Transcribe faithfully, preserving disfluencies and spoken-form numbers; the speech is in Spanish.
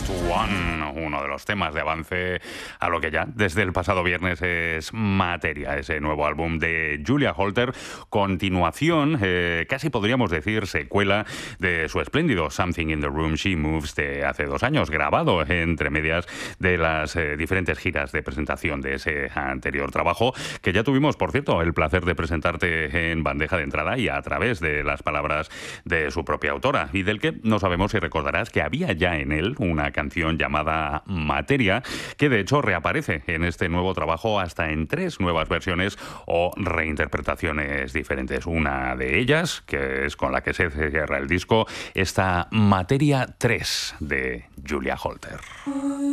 Just One, uno de los temas de avance a lo que ya desde el pasado viernes es materia, ese nuevo álbum de Julia Holter, continuación, eh, casi podríamos decir secuela de su espléndido Something in the Room She Moves de hace dos años, grabado entre medias de las eh, diferentes giras de presentación de ese anterior trabajo, que ya tuvimos, por cierto, el placer de presentarte en bandeja de entrada y a través de las palabras de su propia autora, y del que no sabemos si recordarás que había ya en él una canción llamada Materia, que de hecho reaparece en este nuevo trabajo hasta en tres nuevas versiones o reinterpretaciones diferentes. Una de ellas, que es con la que se cierra el disco, esta Materia tres de Julia Holter.